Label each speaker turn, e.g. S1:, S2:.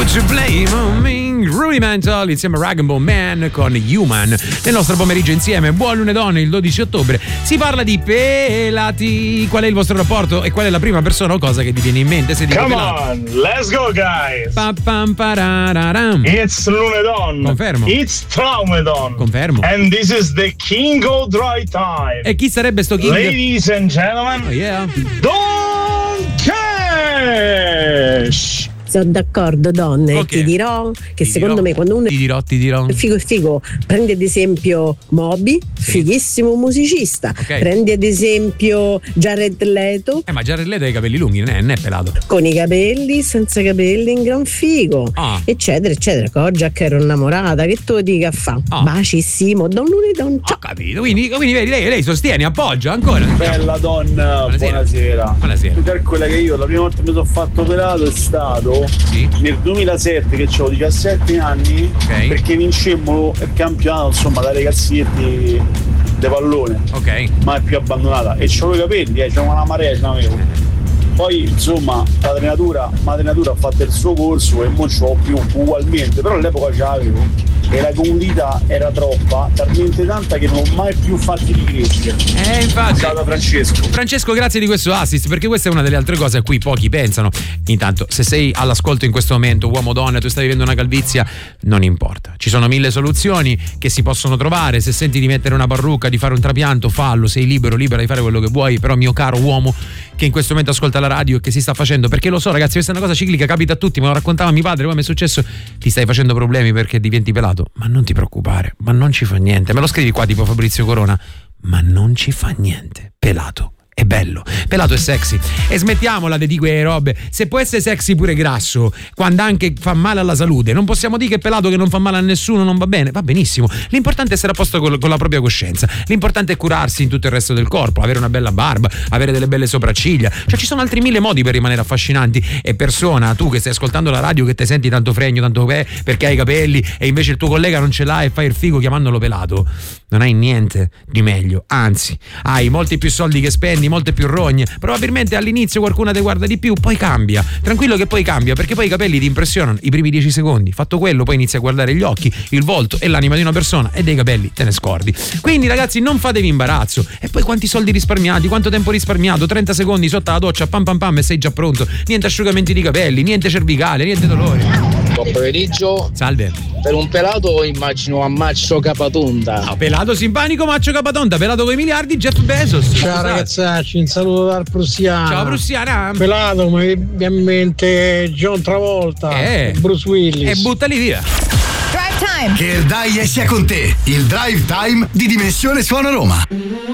S1: Put your blame on me. Rudimental insieme a Rag & Bone Man con Human. Nel nostro pomeriggio insieme, buon lunedì, il 12 ottobre, si parla di pelati. Qual è il vostro rapporto e qual è la prima persona o cosa che ti viene in mente se dico
S2: Come
S1: pelato?
S2: on, let's go guys.
S1: Pam,
S2: It's lunedon.
S1: Confermo.
S2: It's traumedon.
S1: Confermo.
S2: And this is the King of Dry Time.
S1: E chi sarebbe sto King?
S2: Ladies and gentlemen,
S1: Oh yeah.
S2: Don Cash.
S3: Sono d'accordo, donne,
S1: Ok.
S3: ti dirò che
S1: Ti
S3: secondo
S1: dirò.
S3: me quando uno
S1: Ti dirò.
S3: è figo, prendi ad esempio Moby, fighissimo musicista,
S1: Ok.
S3: prendi ad esempio Jared Leto,
S1: Ma Jared Leto ha i capelli lunghi, non è pelato.
S3: con i capelli, senza capelli, in gran figo,
S1: Ah.
S3: eccetera, eccetera. Kojak ero innamorata, che tu dica fa?
S1: Ah.
S3: Bacissimo, Don Lunedon,
S1: Ho capito, quindi vedi, lei sostiene, appoggia ancora.
S4: Bella donna, buonasera.
S1: Buonasera.
S4: Tu calcola che io la prima volta che mi sono fatto pelato è stato
S1: Sì.
S4: nel 2007, che avevo 17 anni,
S1: Ok.
S4: perché vincemmo il campionato, insomma, da ragazzetti de pallone,
S1: Ok.
S4: mai più abbandonata. E c'avevo i capelli, c'avevo una marea, c'avevo. Poi insomma l'allenatura ha fatto il suo corso e non ce l'ho più ugualmente, però all'epoca ce l'avevo e la comunità era troppa, talmente tanta che non ho mai più fatti ricrescere.
S1: Infatti.
S4: Ciao da Francesco.
S1: Francesco, grazie di questo assist, perché questa è una delle altre cose a cui pochi pensano. Intanto, se sei all'ascolto in questo momento, uomo o donna, tu stai vivendo una calvizia, non importa. Ci sono 1000 soluzioni che si possono trovare. Se senti di mettere una parrucca, di fare un trapianto, fallo, sei libera di fare quello che vuoi. Però, mio caro uomo che in questo momento ascolta la radio e che si sta facendo, perché lo so ragazzi, questa è una cosa ciclica, capita a tutti, me lo raccontava mio padre, poi mi è successo, ti stai facendo problemi perché diventi pelato, ma non ti preoccupare, ma non ci fa niente, me lo scrivi qua tipo Fabrizio Corona, ma non ci fa niente, pelato è bello, pelato è sexy, e smettiamola di quelle robe. Se può essere sexy pure grasso, quando anche fa male alla salute, non possiamo dire che pelato che non fa male a nessuno non va bene, va benissimo. L'importante è essere a posto con la propria coscienza, l'importante è curarsi in tutto il resto del corpo, avere una bella barba, avere delle belle sopracciglia, cioè ci sono altri 1000 modi per rimanere affascinanti. E persona, tu che stai ascoltando la radio, che ti senti tanto fregno, tanto perché hai i capelli e invece il tuo collega non ce l'ha e fai il figo chiamandolo pelato, non hai niente di meglio, anzi hai molti più soldi che spendi, molte più rogne, probabilmente all'inizio qualcuna ti guarda di più, poi cambia, tranquillo che poi cambia, perché poi i capelli ti impressionano i primi 10 secondi, fatto quello poi inizi a guardare gli occhi, il volto e l'anima di una persona e dei capelli te ne scordi. Quindi ragazzi, non fatevi imbarazzo. E poi quanti soldi risparmiati, quanto tempo risparmiato, 30 secondi sotto la doccia, pam pam pam e sei già pronto, niente asciugamenti di capelli, niente cervicale, niente dolori.
S5: Buon pomeriggio.
S1: Salve.
S5: Per un pelato immagino a Maccio Capatonda.
S1: No, pelato simpatico Maccio Capatonda, pelato coi miliardi Jeff Bezos.
S6: Ciao ragazzacci, un saluto dal Prussiano.
S1: Ciao Prussiana.
S6: Pelato, mi viene in mente John Travolta, Bruce Willis.
S1: E buttali via.
S7: Drive Time.
S8: Che il dai sia con te, il Drive Time di Dimensione Suona Roma.